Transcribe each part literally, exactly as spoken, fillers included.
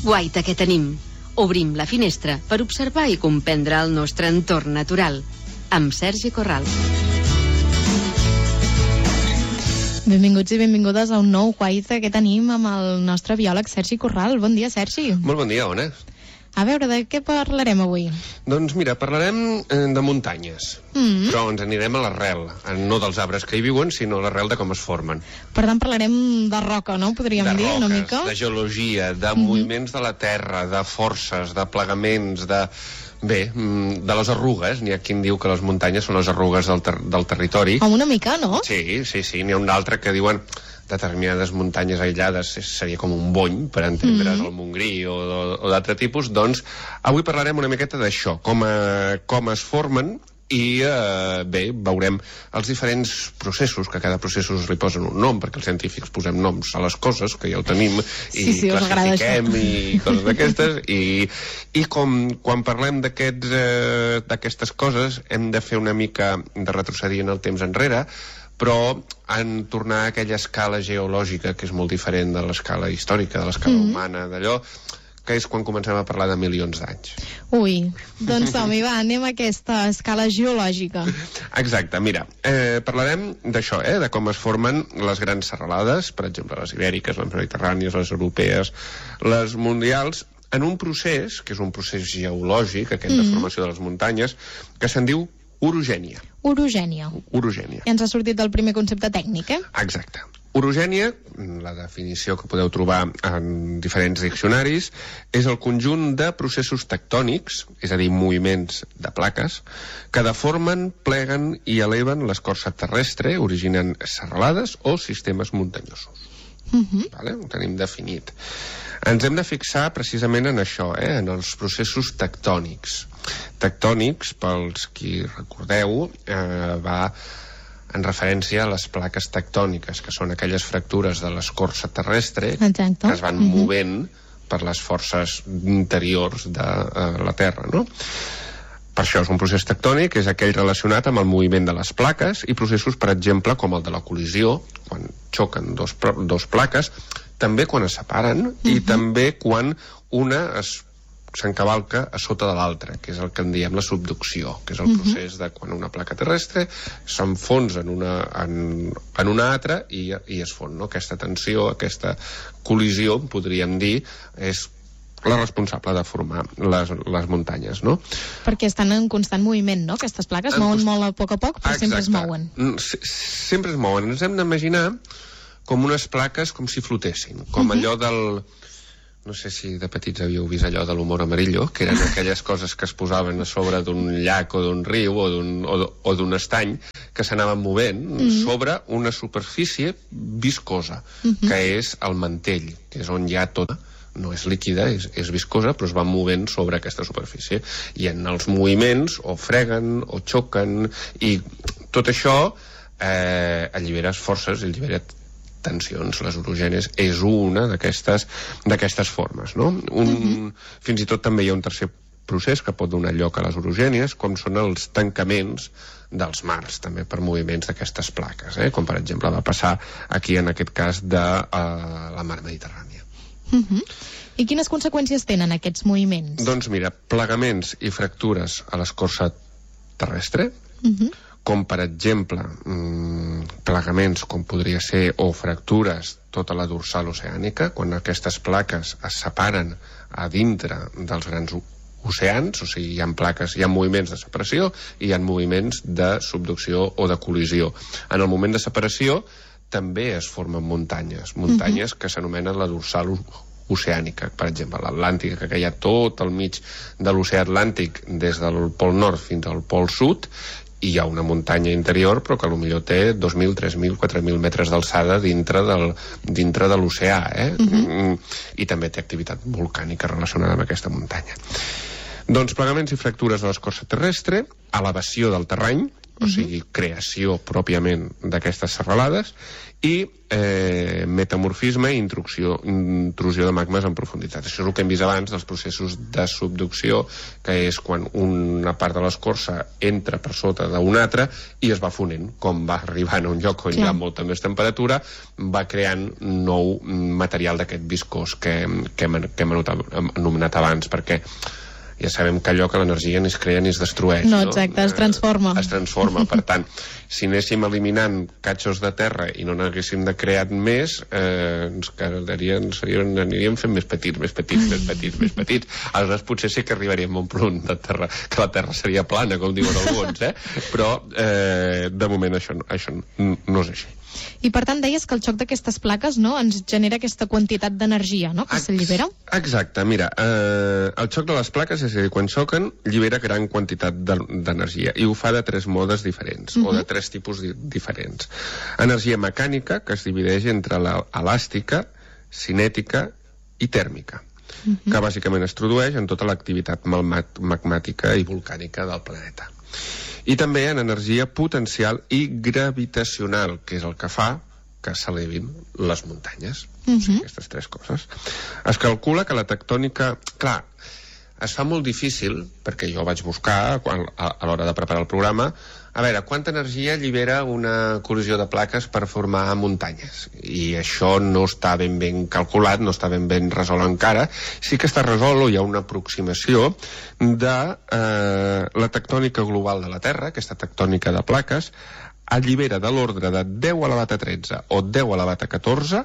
guaita que tenim. Obrim la finestra per observar i comprendre el nostre entorn natural. Amb Sergi Corral. Benvinguts i benvingudes a un nou guaita que tenim amb el nostre biòleg Sergi Corral. Bon dia, Sergi. Molt bon dia, Ona. A veure, de què parlarem avui? Doncs mira, parlarem de muntanyes, mm-hmm. però ens anirem a l'arrel, no dels arbres que hi viuen, sinó a l'arrel de com es formen. Per tant, parlarem de roca, no? Podríem de dir, roques, una mica? De geologia, de mm-hmm. moviments de la terra, de forces, de plegaments, de... Bé, de les arrugues. N'hi ha qui en diu que les muntanyes són les arrugues del, ter del territori. Amb una mica, no? Sí, sí, sí. N'hi ha un altre que diuen determinades muntanyes aïllades seria com un bony, per entendre's, mm-hmm. el Montgrí o, o d'altre tipus. Doncs avui parlarem una miqueta d'això, com, a, com es formen i, eh, bé, veurem els diferents processos, que a cada procés li posen un nom, perquè els científics posem noms a les coses, que ja ho tenim, i sí, sí, classifiquem i coses d'aquestes, i, i com quan parlem d'aquests eh, d'aquestes coses hem de fer una mica de retrocedir en el temps enrere, però en tornar a aquella escala geològica que és molt diferent de l'escala històrica, de l'escala mm. humana, d'allò, que és quan comencem a parlar de milions d'anys. Ui, doncs som-hi, va, anem a aquesta escala geològica. Exacte, mira, eh, parlarem d'això, eh, de com es formen les grans serralades, per exemple, les ibèriques, les mediterrànies, les europees, les mundials, en un procés, que és un procés geològic, aquest mm. de formació de les muntanyes, que se'n diu orogènia. Orogènia. Orogènia. I ens ha sortit el primer concepte tècnic, eh? Exacte. Orogènia, la definició que podeu trobar en diferents diccionaris, és el conjunt de processos tectònics, és a dir, moviments de plaques, que deformen, pleguen i eleven l'escorça terrestre, originen serralades o sistemes muntanyosos. Uh-huh. Vale? Ho tenim definit. Ens hem de fixar precisament en això, eh? En els processos tectònics. Tectònics, pels qui recordeu, eh, va en referència a les plaques tectòniques, que són aquelles fractures de l'escorça terrestre Exacte. que es van uh-huh. movent per les forces interiors de eh, la Terra, no? Per això és un procés tectònic, és aquell relacionat amb el moviment de les plaques i processos, per exemple, com el de la col·lisió, quan xoquen dos, dos plaques, també quan es separen uh-huh. i també quan una es s'encavalca a sota de l'altra, que és el que en diem la subducció, que és el uh-huh. procés de quan una placa terrestre s'enfonsa en, una, en, en una altra i, i es fon, no? Aquesta tensió, aquesta col·lisió, podríem dir, és la responsable de formar les, les muntanyes, no? Perquè estan en constant moviment, no? Aquestes plaques es mouen molt a poc a poc, però Exacte. sempre es mouen. S sempre es mouen. Ens hem d'imaginar com unes plaques com si flotessin, com uh-huh. allò del... No sé si de petits havíeu vist allò de l'humor amarillo, que eren aquelles coses que es posaven a sobre d'un llac o d'un riu o d'un estany, que s'anaven movent mm-hmm. sobre una superfície viscosa, mm-hmm. que és el mantell, que és on hi ha tota, no és líquida, és, és viscosa, però es va movent sobre aquesta superfície. I en els moviments o freguen o xoquen, i tot això eh, allibera forces, allibera tensions. Les orogènies és una d'aquestes d'aquestes formes, no? Un, mm-hmm. Fins i tot també hi ha un tercer procés que pot donar lloc a les orogènies, com són els tancaments dels mars, també per moviments d'aquestes plaques, eh? Com per exemple va passar aquí en aquest cas de uh, la mar Mediterrània. Mm-hmm. I quines conseqüències tenen aquests moviments? Doncs mira, plegaments i fractures a l'escorça terrestre, mm-hmm. com per exemple mmm, plegaments com podria ser, o fractures tota la dorsal oceànica, quan aquestes plaques es separen a dintre dels grans oceans, o sigui, hi ha plaques, hi ha moviments de separació i hi ha moviments de subducció o de col·lisió. En el moment de separació també es formen muntanyes, muntanyes uh-huh. que s'anomenen la dorsal oceànica, per exemple, l'Atlàntica, que hi ha tot al mig de l'oceà Atlàntic, des del pol nord fins al pol sud, i hi ha una muntanya interior, però que potser té dos mil, tres mil, quatre mil metres d'alçada dintre del, dintre de l'oceà, eh? Uh-huh. I també té activitat volcànica relacionada amb aquesta muntanya. Doncs plegaments i fractures de l'escorça terrestre, elevació del terreny, o sigui, creació pròpiament d'aquestes serralades, i eh, metamorfisme i intrusió, intrusió de magmes en profunditat. Això és el que hem vist abans dels processos de subducció, que és quan una part de l'escorça entra per sota d'una altra i es va fonent. Com va arribant a un lloc on Clar. Hi ha molta més temperatura, va creant nou material d'aquest viscós que, que hem, que hem anomenat abans, perquè ja sabem que allò que l'energia ni es crea ni es destrueix. No, exacte, no? es transforma. Es transforma, per tant, si anéssim eliminant catxos de terra i no n'haguéssim de crear més, eh, ens quedarien, serien, aniríem fent més petits, més petits, més petits, més petits. Aleshores potser sí que arribaríem a un punt de terra, que la terra seria plana, com diuen alguns, eh? Però eh, de moment això, això no és així. I per tant deies que el xoc d'aquestes plaques, no, ens genera aquesta quantitat d'energia, no?, que Ex s'allibera? Exacte, mira, eh, el xoc de les plaques, és a dir, quan xoquen, llibera gran quantitat d'energia, i ho fa de tres modes diferents, uh -huh. o de tres tipus di diferents. Energia mecànica, que es divideix entre l'elàstica, cinètica i tèrmica, uh -huh. que bàsicament es tradueix en tota l'activitat magmàtica i volcànica del planeta. I també en energia potencial i gravitacional, que és el que fa que s'elevin les muntanyes. Uh -huh. O sigui, aquestes tres coses. Es calcula que la tectònica... Clar, es fa molt difícil, perquè jo vaig buscar quan, a, a l'hora de preparar el programa, a veure, quanta energia allibera una col·lisió de plaques per formar muntanyes? I això no està ben ben calculat, no està ben ben resolt encara. Sí que està resolt, o hi ha una aproximació de eh, la tectònica global de la Terra, aquesta tectònica de plaques, allibera de l'ordre de deu elevat a tretze o deu elevat a catorze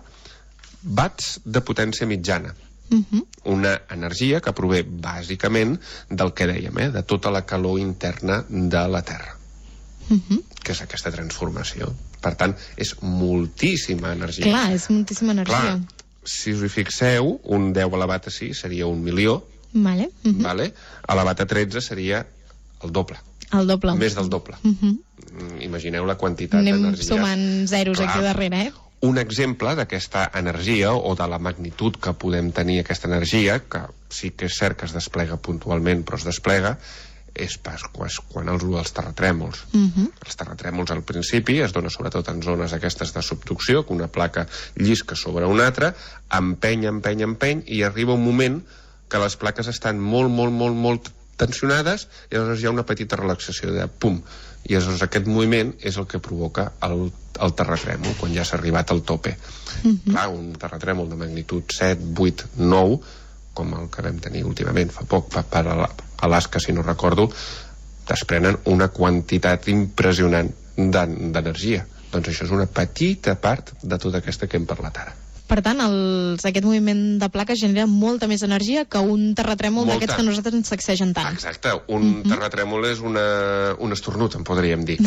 watts de potència mitjana. Uh -huh. Una energia que prové bàsicament del que dèiem, eh, de tota la calor interna de la Terra. Uh -huh. Que és aquesta transformació. Per tant, és moltíssima energia. Clar, és moltíssima energia. Clar, si us hi fixeu, un deu elevat a sis seria un milió. Vale. Uh -huh. Vale? Elevat a tretze seria el doble. El doble. Més del doble. Uh -huh. Imagineu la quantitat Anem d'energia. Anem sumant zeros Clar. Aquí darrere, eh? Un exemple d'aquesta energia, o de la magnitud que podem tenir aquesta energia, que sí que és cert que es desplega puntualment, però es desplega, és pas quan els, els terratrèmols. Uh -huh. Els terratrèmols al principi es dona sobretot en zones aquestes de subducció, que una placa llisca sobre una altra, empeny, empeny, empeny, i arriba un moment que les plaques estan molt, molt, molt, molt tensionades, i llavors hi ha una petita relaxació de pum, i llavors aquest moviment és el que provoca el, el terratrèmol, quan ja s'ha arribat al tope. Uh-huh. Clar, un terratrèmol de magnitud set, vuit, nou, com el que vam tenir últimament fa poc per Alaska, si no recordo, desprenen una quantitat impressionant d'energia. Doncs això és una petita part de tota aquesta que hem parlat ara. Per tant, els, aquest moviment de plaques genera molta més energia que un terratrèmol d'aquests que a nosaltres ens sacsegen tant. Exacte, un uh-huh. terratrèmol és una, un estornut, en podríem dir.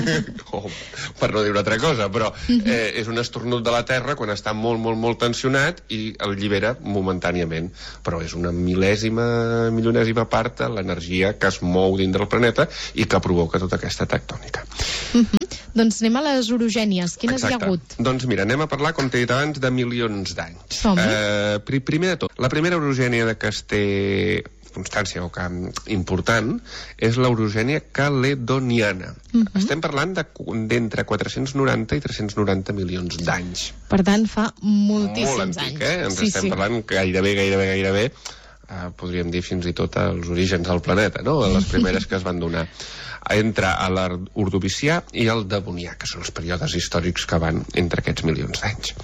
oh, per no dir una altra cosa, però eh, és un estornut de la Terra quan està molt, molt, molt tensionat i el llibera momentàniament. Però és una mil·lèsima, milionèsima part de l'energia que es mou dins del planeta i que provoca tota aquesta tectònica. Uh-huh. Doncs anem a les orogènies. Quines Exacte. Hi ha hagut? Doncs mira, anem a parlar, com t'he dit abans, de milions d'anys. Eh, primer de tot, la primera orogènia de que es té constància o que important és l'orogènia caledoniana. Uh-huh. Estem parlant d'entre de, quatre-cents noranta i tres-cents noranta milions d'anys. Per tant, fa moltíssims Molt antic, anys. Eh? Ens sí, estem sí. parlant gairebé, gairebé, gairebé Uh, podríem dir fins i tot els orígens del planeta, no? Les primeres que es van donar entre l'Ordovicià i el Devonià, que són els períodes històrics que van entre aquests milions d'anys.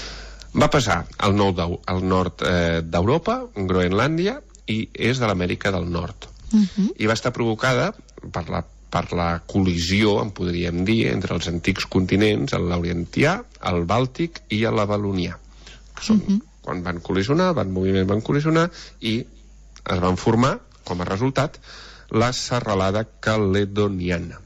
Va passar al, nou al nord eh, d'Europa, Groenlàndia, i és de l'Amèrica del Nord. Uh-huh. I va estar provocada per la, per la col·lisió, en podríem dir, entre els antics continents, el Laurentià, el Bàltic i el Valonià, que són... Uh-huh. Quan van col·lisionar, van moviment van col·lisionar i es van formar, com a resultat, la serralada caledoniana,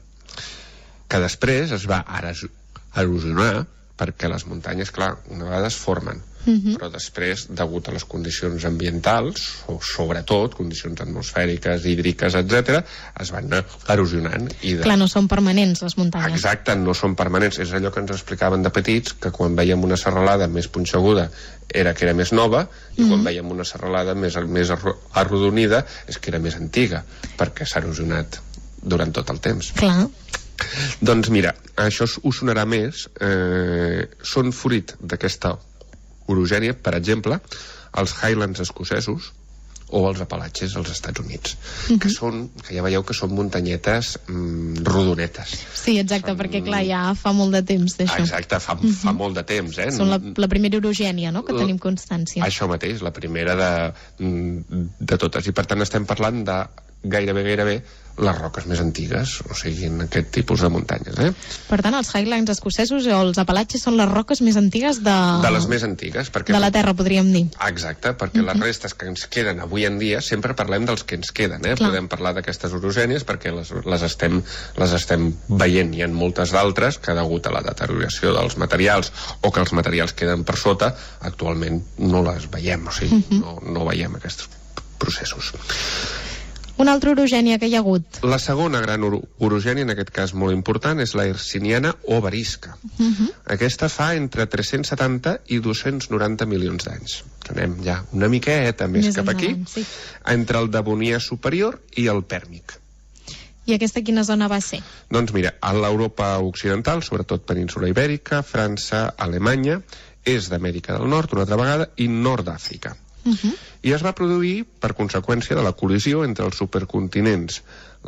que després es va erosionar perquè les muntanyes, clar, una vegada es formen, uh-huh. però després, degut a les condicions ambientals, o sobretot condicions atmosfèriques, hídriques, etcètera, es van anar erosionant. I de... Clar, no són permanents, les muntanyes. Exacte, no són permanents. És allò que ens explicaven de petits, que quan veiem una serralada més punxeguda era que era més nova, i mm. quan veiem una serralada més, més arrodonida és que era més antiga, perquè s'ha erosionat durant tot el temps. Clar. Doncs mira, això us sonarà més. Eh, són fruit d'aquesta orogènia, per exemple, els Highlands escocesos o els Apalatxes als Estats Units, uh-huh. que són, que ja veieu que són muntanyetes mm, rodonetes. Sí, exacte, són... perquè clar, ja fa molt de temps d'això. Exacte, fa, uh-huh. fa molt de temps, eh? Són la, la primera orogènia, no?, que la, tenim constància. Això mateix, la primera de, de totes, i per tant estem parlant de gairebé, gairebé les roques més antigues, o sigui, en aquest tipus de muntanyes, eh? Per tant, els Highlands escocesos o els Apalatxes són les roques més antigues de... De les més antigues, perquè... De la Terra, podríem dir. Exacte, perquè uh-huh. les restes que ens queden avui en dia, sempre parlem dels que ens queden, eh? Clar. Podem parlar d'aquestes orogènies perquè les, les, estem, les estem veient. Hi ha moltes d'altres que, degut a la deterioració dels materials o que els materials queden per sota, actualment no les veiem, o sigui, uh-huh. no, no veiem aquests processos. Una altra orogènia que hi ha hagut. La segona gran or orogènia, en aquest cas molt important, és la herciniana o varisca. Uh-huh. Aquesta fa entre tres-cents setanta i dos-cents noranta milions d'anys. Anem ja una miqueta més, més cap aquí, endavant, sí. Entre el Devonià superior i el Pèrmic. I aquesta quina zona va ser? Doncs mira, a l'Europa occidental, sobretot península Ibèrica, França, Alemanya, est d'Amèrica del Nord, una altra vegada, i nord d'Àfrica. Uh-huh. I es va produir per conseqüència de la col·lisió entre els supercontinents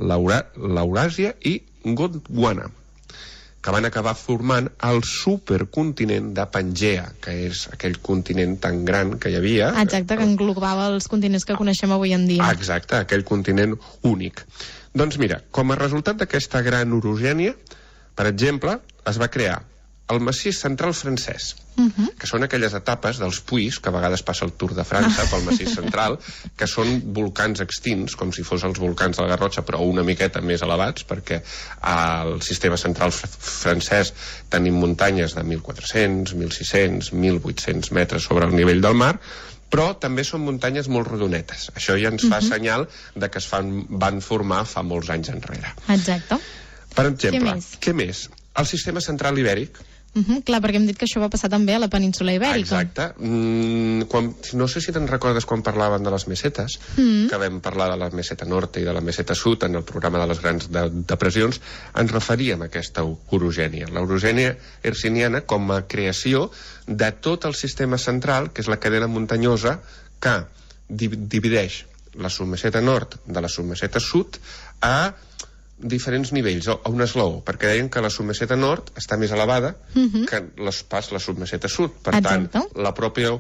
l'Euràsia i Gondwana, que van acabar formant el supercontinent de Pangea, que és aquell continent tan gran que hi havia. Exacte, que englobava els continents que coneixem avui en dia. Exacte, aquell continent únic. Doncs mira, com a resultat d'aquesta gran orogènia, per exemple, es va crear el massís central francès, uh-huh. que són aquelles etapes dels Puys, que a vegades passa el Tour de França pel massís central, que són volcans extints, com si fos els volcans de la Garrotxa, però una miqueta més elevats, perquè al sistema central fr francès tenim muntanyes de mil quatre-cents, mil sis-cents, mil vuit-cents metres sobre el nivell del mar, però també són muntanyes molt rodonetes. Això ja ens fa uh-huh. senyal de que es fan, van formar fa molts anys enrere. Exacte. Per exemple, què més? Què més? El sistema central ibèric. Uh-huh, clar, perquè hem dit que això va passar també a la península Ibèrica. Exacte. Mm, quan, no sé si te'n recordes quan parlaven de les mesetes, mm. que vam parlar de la meseta norte i de la meseta sud en el programa de les grans de, depressions, ens referíem a aquesta orogènia. L'orogènia herciniana com a creació de tot el sistema central, que és la cadena muntanyosa que divideix la submeseta nord de la submeseta sud a diferents nivells, a un esglaó, perquè deien que la submeseta nord està més elevada uh-huh. que les, pas la submeseta sud. Per Exacte. Tant, la pròpia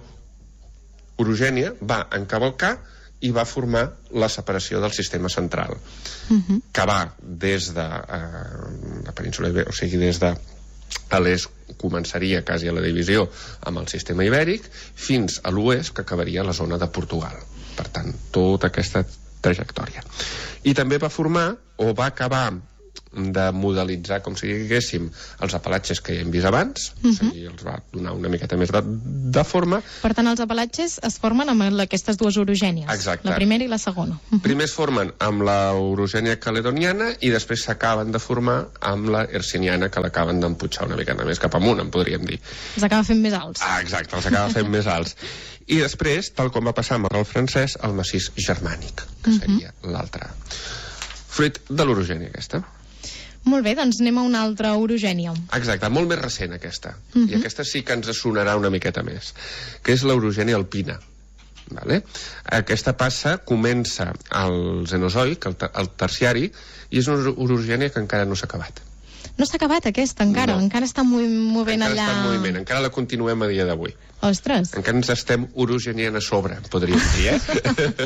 orogènia va encavalcar i va formar la separació del sistema central, uh-huh. que va des de eh, la península Ibèrica, o sigui, des de a l'est començaria quasi a la divisió amb el sistema ibèric, fins a l'oest, que acabaria a la zona de Portugal. Per tant, tota aquesta trajectòria. I també va formar, o va acabar de modelitzar, com si diguéssim, els Apalatxes que ja hem vist abans, uh-huh. o sigui, els va donar una miqueta més de, de forma. Per tant, els Apalatxes es formen amb aquestes dues orogènies. Exacte. La primera i la segona. Uh-huh. Primer es formen amb la orogènia caledoniana i després s'acaben de formar amb la herciniana, que l'acaben d'empujar una miqueta més cap amunt, en podríem dir. Els acaba fent més alts. Ah, exacte, els acaba fent més alts. I després, tal com va passar amb el francès, el massís germànic, que seria uh-huh. l'altre fruit de l'orogènia aquesta. Molt bé, doncs anem a una altra orogènia. Exacte, molt més recent aquesta. Uh-huh. I aquesta sí que ens sonarà una miqueta més, que és l'orogènia alpina. Vale? Aquesta passa, comença al Cenozoic, al, al terciari, i és una orogènia que encara no s'ha acabat. No s'ha acabat aquesta encara, no. encara està movent encara allà... Encara està en moviment, encara la continuem a dia d'avui. Ostres. Encara ens estem orogeniant a sobre, podríem dir, eh?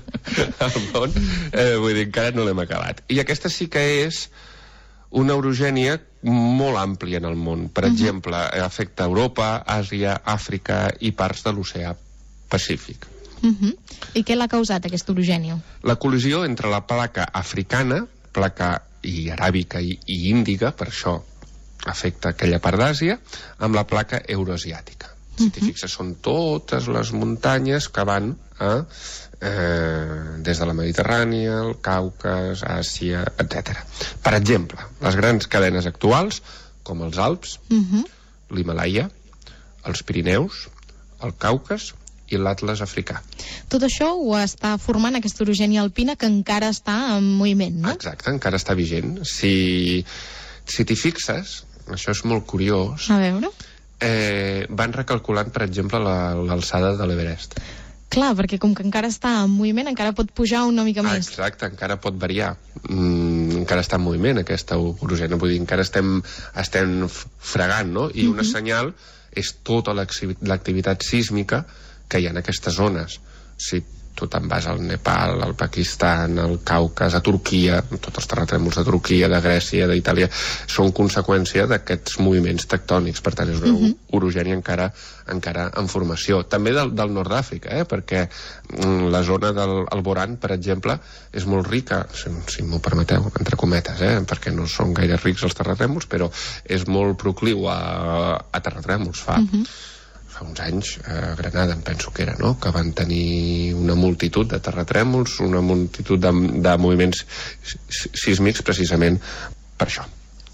Al món, eh, vull dir, encara no l'hem acabat. I aquesta sí que és una orogènia molt àmplia en el món. Per uh-huh. exemple, afecta Europa, Àsia, Àfrica i parts de l'oceà Pacífic. Uh-huh. I què l'ha causat, aquesta orogènia? La col·lisió entre la placa africana, placa i aràbica i, i índiga, per això afecta aquella part d'Àsia, amb la placa euroasiàtica. Si t'hi fixes, són totes les muntanyes que van a, eh, des de la Mediterrània, el Caucas, Àsia, etcètera. Per exemple, les grans cadenes actuals, com els Alps, uh-huh. l'Himàlaia, els Pirineus, el Caucas i l'Atles africà. Tot això ho està formant aquesta orogènia alpina que encara està en moviment, no? Exacte, encara està vigent. Si, Si t'hi fixes, això és molt curiós, A veure... eh, van recalculant, per exemple, l'alçada de l'Everest. Clar, perquè com que encara està en moviment, encara pot pujar una mica Ah, més. exacte, encara pot variar. Mm, encara està en moviment, aquesta orogènia. Vull dir, encara estem, estem fregant, no? I una senyal és tota l'activitat sísmica que hi ha en aquestes zones. Si tu te'n vas al Nepal, al Pakistan, al Caucas, a Turquia, tots els terratrèmols de Turquia, de Grècia, d'Itàlia, són conseqüència d'aquests moviments tectònics. Per tant, és una uh -huh. orogènia encara, encara en formació. També del, del nord d'Àfrica, eh? Perquè mm, la zona del Alborán, per exemple, és molt rica, si, si m'ho permeteu, entre cometes, eh? Perquè no són gaire rics els terratrèmols, però és molt procliu a, a terratrèmols. Fa... Uh -huh. fa uns anys, a Granada, em penso que era, no?, que van tenir una multitud de terratrèmols, una multitud de, de moviments sísmics precisament per això.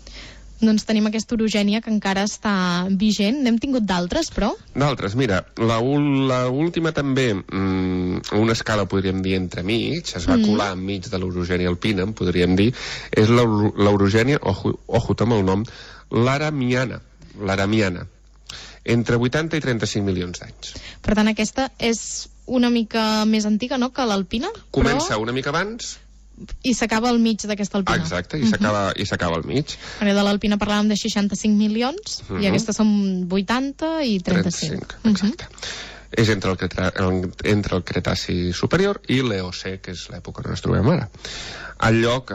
Doncs tenim aquesta orogènia que encara està vigent. N'hem tingut d'altres, però? D'altres, mira, la, la última també, mmm, una escala, podríem dir, entremig, es va mm. colar enmig de l'orogènia alpina, podríem dir, és l'orogènia, ojo, ojo amb el nom, l'Aramiana, l'Aramiana, entre vuitanta i trenta-cinc milions d'anys. Per tant, aquesta és una mica més antiga, no?, que l'alpina. Comença però... una mica abans... I s'acaba al mig d'aquesta alpina. Exacte, i s'acaba uh-huh. i s'acaba al mig. Perquè de l'alpina parlàvem de seixanta-cinc milions, uh-huh. i aquestes són vuitanta i trenta-cinc. trenta-cinc, exacte. Uh-huh. És entre el, Creta, entre el Cretaci superior i l'Eocè, que és l'època on ens trobem ara. El lloc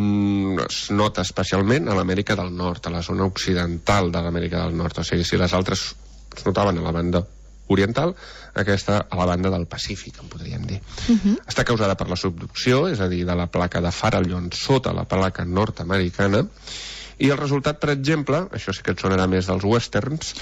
eh, es nota especialment a l'Amèrica del Nord, a la zona occidental de l'Amèrica del Nord. O sigui, si les altres es notaven a la banda oriental, aquesta a la banda del Pacífic, en podríem dir. Uh-huh. Està causada per la subducció, és a dir, de la placa de Farallon sota la placa nord-americana, i el resultat, per exemple, això sí que et sonarà més dels westerns,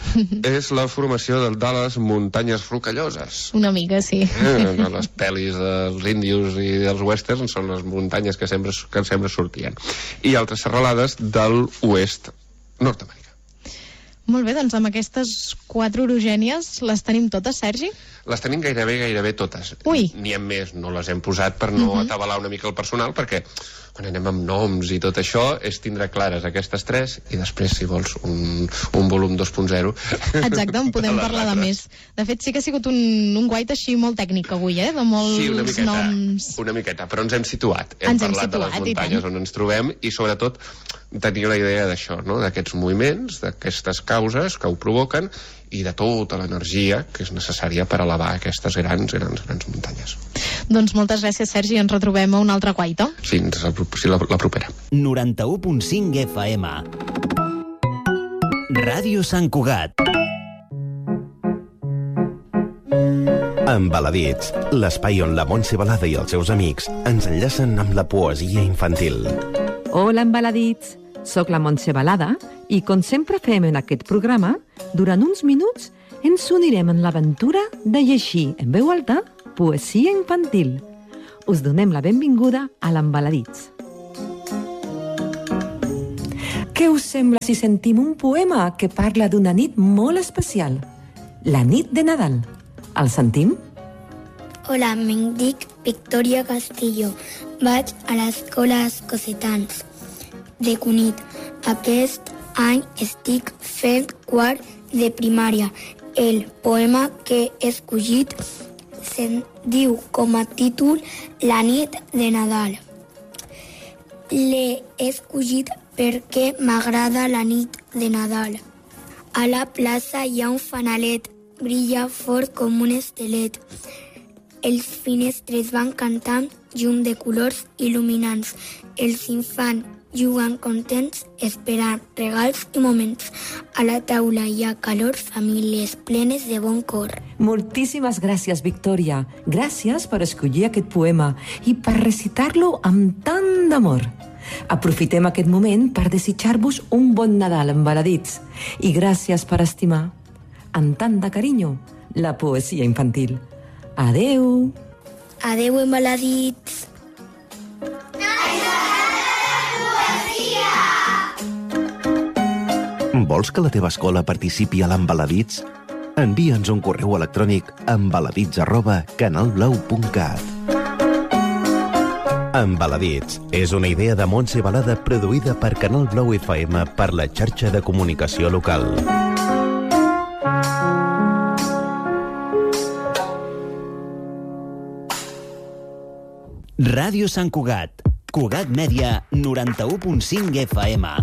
és la formació de, de les muntanyes rocalloses. Una mica, sí. Eh, les pel·lis dels índios i dels westerns són les muntanyes que sempre, que sempre sortien. I altres serralades de l'oest nord-americà. Molt bé, doncs amb aquestes quatre orogènies les tenim totes, Sergi? Les tenim gairebé, gairebé totes. Ui. N'hi ha més, no les hem posat per no uh-huh. atabalar una mica el personal, perquè quan anem amb noms i tot això és tindre clares aquestes tres i després, si vols, un, un volum dos punt zero. Exacte, en podem de parlar de més. De fet, sí que ha sigut un, un guait així molt tècnic avui, eh? De molts sí, una miqueta, noms... una miqueta, però ens hem situat. Hem ens hem parlat situat, de les muntanyes on ens trobem i, sobretot, tenir la idea d'això, no?, d'aquests moviments, d'aquestes causes que ho provoquen i de tota l'energia que és necessària per elevar aquestes grans, grans, grans muntanyes. Doncs moltes gràcies, Sergi, ens retrobem a una altra guaita. Fins la, la, la propera. noranta-u punt cinc F M. Ràdio Sant Cugat. Embaladits, l'espai on la Montse Balada i els seus amics ens enllacen amb la poesia infantil. Hola, embaladits! Soc la Montse Balada i, com sempre fem en aquest programa, durant uns minuts ens unirem en l'aventura de llegir en veu alta poesia infantil. Us donem la benvinguda a l'Embaladits. Què us sembla si sentim un poema que parla d'una nit molt especial? La nit de Nadal. El sentim? Hola, em dic Victòria Castillo. Vaig a l'escola Escocetans de Cunit. Aquest any estic fent quart de primària. El poema que he escollit se'n diu com a títol La nit de Nadal. L'he escollit perquè m'agrada la nit de Nadal. A la plaça hi ha un fanalet, brilla fort com un estelet. Els finestres van cantant llum de colors il·luminants. Els infants juguen contents, esperant regals i moments. A la taula hi ha calor, famílies plenes de bon cor. Moltíssimes gràcies, Victòria. Gràcies per escollir aquest poema i per recitar-lo amb tant d'amor. Aprofitem aquest moment per desitjar-vos un bon Nadal, embaladits. I gràcies per estimar, amb tant de carinyo, la poesia infantil. Adeu! Adeu, embaladits! Vols que la teva escola participi a l'Embaladits? Envia'ns un correu electrònic a embaladits arroba canalblau punt cat. Embaladits és una idea de Montse Balada produïda per Canal Blau F M per la xarxa de comunicació local. Ràdio Sant Cugat. Cugat Mèdia, noranta-u punt cinc F M.